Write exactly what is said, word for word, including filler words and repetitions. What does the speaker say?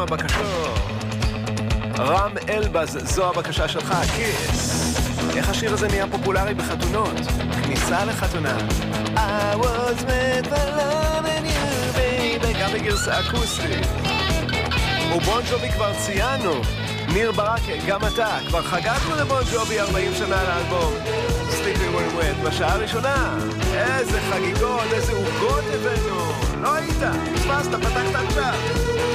הבקשות. רם אלבז, זו הבקשה שלך, כיס. איך השיר הזה נהיה פופולרי בחתונות? כניסה לחתונה. I was made for loving you, baby. גם בגרסה אקוסטית. ובון ג'ובי כבר ציינו. ניר ברק, גם אתה. כבר חגגנו לבון ג'ובי ארבעים שנה לאלבום Sleeping When Wet בשעה הראשונה. איזה חגיגות, איזה עוגות הבאנו. לא היית, פספסת, פתחת עכשיו.